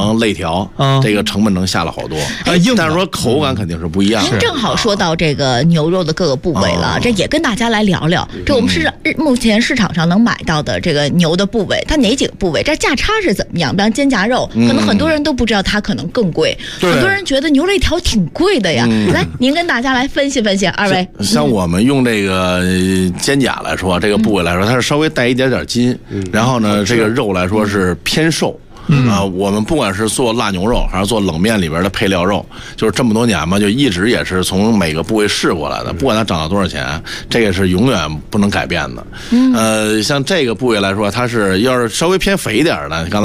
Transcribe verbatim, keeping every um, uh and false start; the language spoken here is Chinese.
成肋条， 嗯、 这个成本能下了好多。 哎， 但是说口感肯定是不一样的。 您正好说到这个牛肉的各个部位了，这也跟大家来聊聊。这我们市目前市场上能买到的这个牛的部位，它哪几个部位？这价差是怎么样？比方肩胛肉，可能很多人都不知道它可能更贵，很多人觉得牛肋条挺贵的呀。来，您跟大家来分析分析，二位。 像我们用这个肩胛来说，这个部位来说，它是稍微带一点点筋，然后呢，这个肉来说是偏瘦。嗯啊，我们不管是做腊牛肉还是做冷面里边的配料肉，就是这么多年嘛，就一直也是从每个部位试过来的，不管它涨到多少钱，这个是永远不能改变的。嗯，呃，像这个部位来说，它是要是稍微偏肥一点的，刚才